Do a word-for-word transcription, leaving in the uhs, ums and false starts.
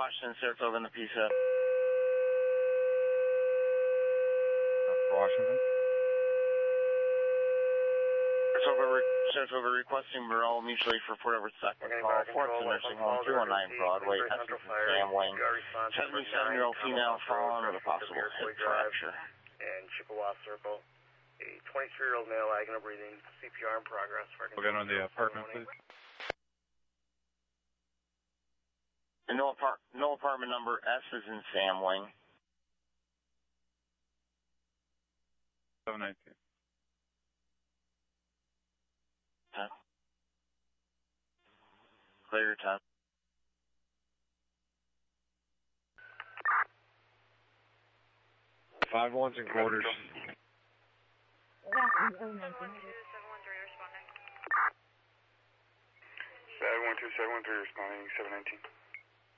Washington, Saratoga, and the Pisa. Washington. Saratoga, re Saratoga requesting Burrell mutually for Port Edward second call. Fort to nursing home, two one nine Broadway, Essex and Sam Wing. seventy-seven-year-old female fallen with a possible hip fracture. And Chippewa Circle. A twenty-three-year-old male agonal breathing, C P R in progress. We'll get on the apartment, please. And no, apart no apartment number, S is in Sam Wing. seven nineteen. ten. Clear ten. Five ones and quarters. seven one three responding. seven one two, seven one three responding, seven nineteen.